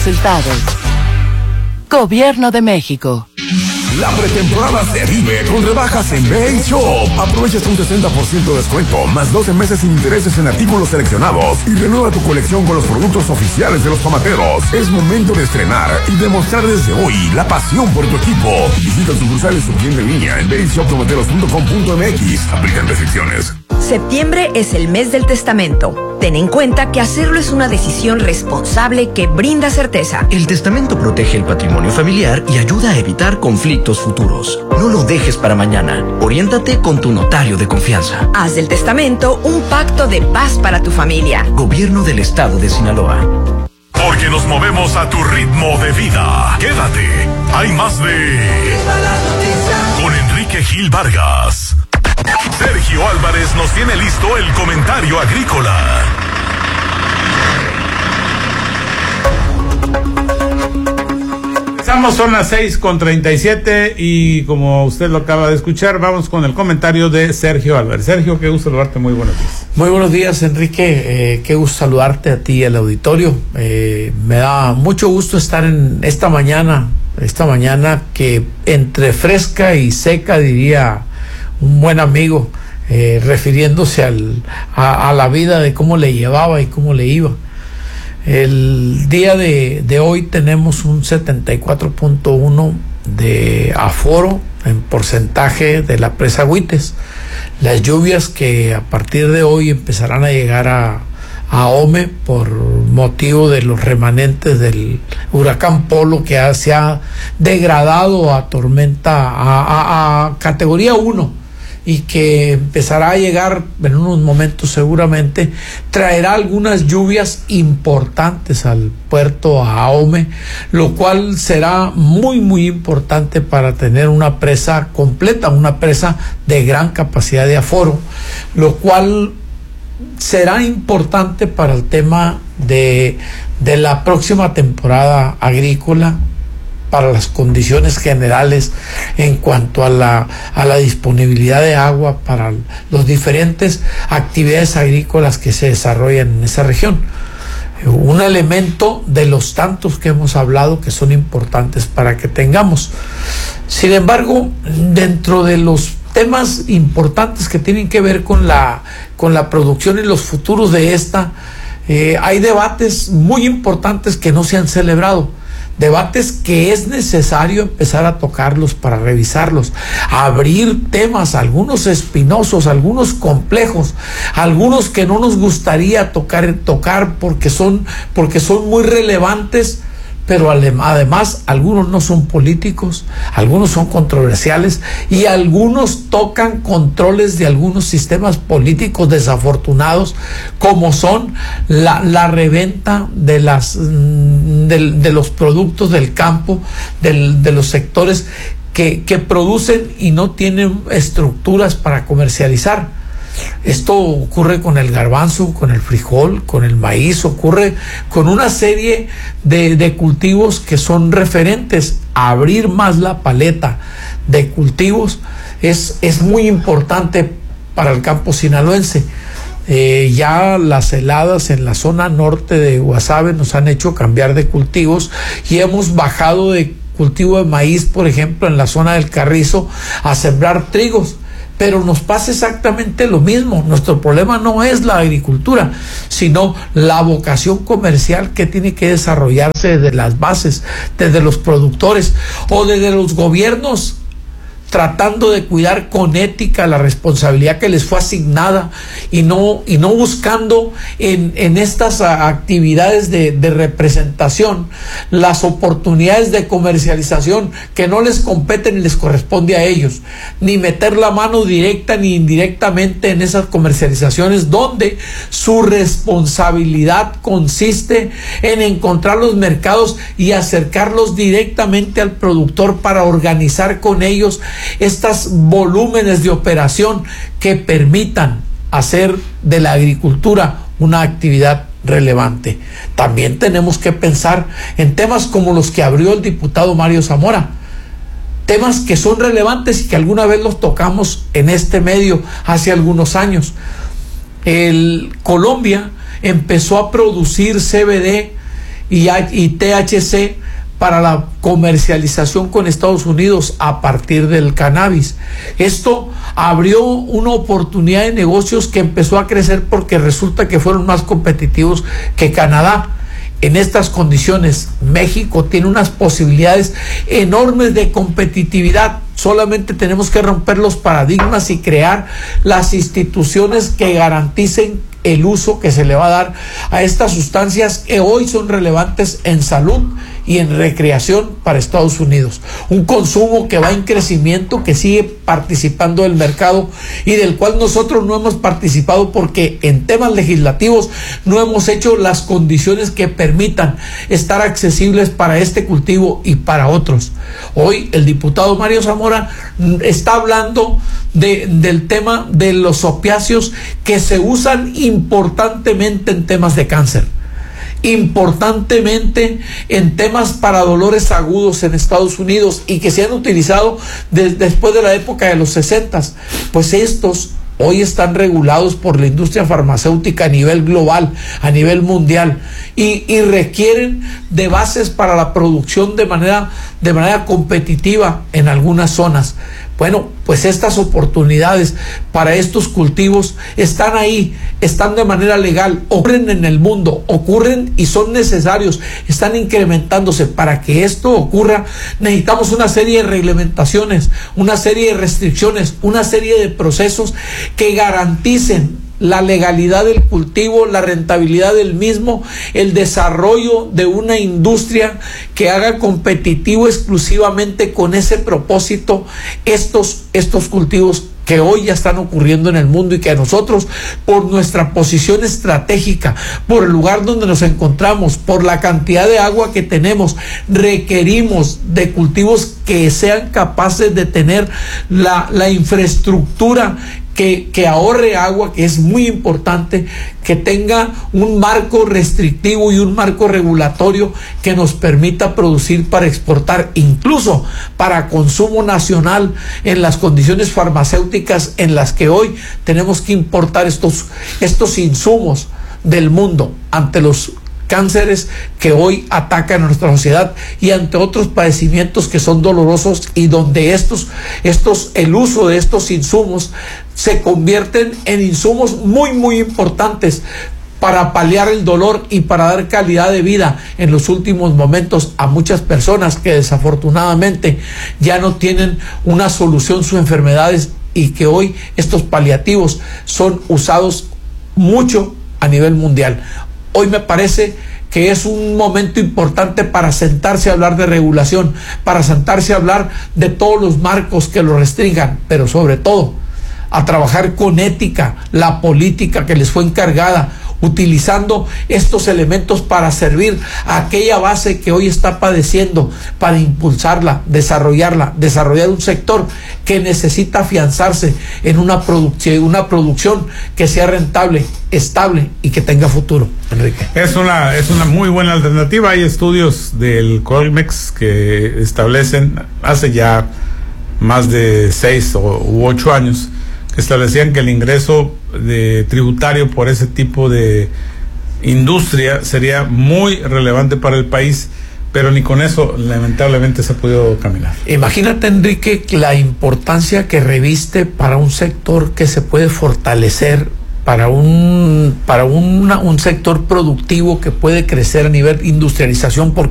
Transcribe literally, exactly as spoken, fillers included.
Resultados. Gobierno de México. La pretemporada se vive con rebajas en Base Shop. Aprovecha hasta un sesenta por ciento de descuento, más doce meses sin intereses en artículos seleccionados y renueva tu colección con los productos oficiales de los tomateros. Es momento de estrenar y demostrar desde hoy la pasión por tu equipo. Visita sucursales o tienda en línea en base shop tomateros punto com punto m x. Aplican restricciones. Septiembre es el mes del testamento. Ten en cuenta que hacerlo es una decisión responsable que brinda certeza. El testamento protege el patrimonio familiar y ayuda a evitar conflictos futuros. No lo dejes para mañana. Oriéntate con tu notario de confianza. Haz del testamento un pacto de paz para tu familia. Gobierno del Estado de Sinaloa. Porque nos movemos a tu ritmo de vida. Quédate. Hay más de... Con Enrique Gil Vargas. Sergio Álvarez nos tiene listo el comentario agrícola. Estamos, son las seis con treinta y siete y como usted lo acaba de escuchar, vamos con el comentario de Sergio Álvarez. Sergio, qué gusto saludarte, muy buenos días. Muy buenos días, Enrique, eh, qué gusto saludarte a ti y al auditorio. Eh, me da mucho gusto estar en esta mañana, esta mañana que entre fresca y seca, diría un buen amigo, eh, refiriéndose al, a, a la vida, de cómo le llevaba y cómo le iba. El día de, de hoy tenemos un setenta y cuatro punto uno de aforo en porcentaje de la presa Agüites. Las lluvias que a partir de hoy empezarán a llegar a, a Ome por motivo de los remanentes del huracán Polo, que ha, se ha degradado a tormenta a, a, a categoría uno y que empezará a llegar en unos momentos seguramente, traerá algunas lluvias importantes al puerto Ahome, lo cual será muy muy importante para tener una presa completa, una presa de gran capacidad de aforo, lo cual será importante para el tema de, de la próxima temporada agrícola, para las condiciones generales en cuanto a la, a la disponibilidad de agua para las diferentes actividades agrícolas que se desarrollan en esa región. Un elemento de los tantos que hemos hablado que son importantes para que tengamos. Sin embargo, dentro de los temas importantes que tienen que ver con la, con la producción y los futuros de esta, eh, hay debates muy importantes que no se han celebrado. Debates que es necesario empezar a tocarlos para revisarlos, abrir temas, algunos espinosos, algunos complejos, algunos que no nos gustaría tocar, tocar porque son, porque son muy relevantes, pero además algunos no son políticos, algunos son controversiales y algunos tocan controles de algunos sistemas políticos desafortunados, como son la, la reventa de, las, de, de los productos del campo, del, de los sectores que, que producen y no tienen estructuras para comercializar. Esto ocurre con el garbanzo, con el frijol, con el maíz, ocurre con una serie de, de cultivos que son referentes. Abrir más la paleta de cultivos es, es muy importante para el campo sinaloense. Eh, ya las heladas en la zona norte de Guasave nos han hecho cambiar de cultivos y hemos bajado de cultivo de maíz, por ejemplo, en la zona del Carrizo, a sembrar trigos. Pero nos pasa exactamente lo mismo. Nuestro problema no es la agricultura, sino la vocación comercial que tiene que desarrollarse desde las bases, desde los productores o desde los gobiernos, tratando de cuidar con ética la responsabilidad que les fue asignada y no, y no buscando en, en estas actividades de, de representación las oportunidades de comercialización que no les competen y les corresponde a ellos, ni meter la mano directa ni indirectamente en esas comercializaciones donde su responsabilidad consiste en encontrar los mercados y acercarlos directamente al productor para organizar con ellos estos volúmenes de operación que permitan hacer de la agricultura una actividad relevante. También tenemos que pensar en temas como los que abrió el diputado Mario Zamora, temas que son relevantes y que alguna vez los tocamos en este medio hace algunos años. El Colombia empezó a producir C B D y, y T H C para la comercialización con Estados Unidos a partir del cannabis. Esto abrió una oportunidad de negocios que empezó a crecer porque resulta que fueron más competitivos que Canadá. En estas condiciones, México tiene unas posibilidades enormes de competitividad. Solamente tenemos que romper los paradigmas y crear las instituciones que garanticen el uso que se le va a dar a estas sustancias que hoy son relevantes en salud y en recreación para Estados Unidos. Un consumo que va en crecimiento, que sigue participando del mercado y del cual nosotros no hemos participado porque en temas legislativos no hemos hecho las condiciones que permitan estar accesibles para este cultivo y para otros. Hoy el diputado Mario Zamora está hablando de, del tema de los opiáceos que se usan importantemente en temas de cáncer, importantemente en temas para dolores agudos en Estados Unidos y que se han utilizado de, después de la época de los sesentas. Pues estos hoy están regulados por la industria farmacéutica a nivel global, a nivel mundial, y, y requieren de bases para la producción de manera, de manera competitiva en algunas zonas. Bueno, pues estas oportunidades para estos cultivos están ahí, están de manera legal, ocurren en el mundo, ocurren y son necesarios, están incrementándose. Para que esto ocurra, necesitamos una serie de reglamentaciones, una serie de restricciones, una serie de procesos que garanticen la legalidad del cultivo, la rentabilidad del mismo, el desarrollo de una industria que haga competitivo exclusivamente con ese propósito estos, estos cultivos que hoy ya están ocurriendo en el mundo y que a nosotros, por nuestra posición estratégica, por el lugar donde nos encontramos, por la cantidad de agua que tenemos, requerimos de cultivos que sean capaces de tener la, la infraestructura Que, que ahorre agua, que es muy importante, que tenga un marco restrictivo y un marco regulatorio que nos permita producir para exportar, incluso para consumo nacional, en las condiciones farmacéuticas en las que hoy tenemos que importar estos, estos insumos del mundo ante los cánceres que hoy atacan a nuestra sociedad y ante otros padecimientos que son dolorosos y donde estos, estos, el uso de estos insumos se convierten en insumos muy, muy importantes para paliar el dolor y para dar calidad de vida en los últimos momentos a muchas personas que desafortunadamente ya no tienen una solución a sus enfermedades y que hoy estos paliativos son usados mucho a nivel mundial. Hoy me parece que es un momento importante para sentarse a hablar de regulación, para sentarse a hablar de todos los marcos que lo restringan, pero sobre todo a trabajar con ética, la política que les fue encargada, utilizando estos elementos para servir a aquella base que hoy está padeciendo, para impulsarla, desarrollarla, desarrollar un sector que necesita afianzarse en una producción, una producción que sea rentable, estable y que tenga futuro. Enrique. Es una, es una muy buena alternativa. Hay estudios del Colmex que establecen hace ya más de seis o u ocho años que establecían que el ingreso de tributario por ese tipo de industria sería muy relevante para el país, pero ni con eso lamentablemente se ha podido caminar. Imagínate, Enrique, la importancia que reviste para un sector que se puede fortalecer, para un para una, un sector productivo que puede crecer a nivel industrialización, porque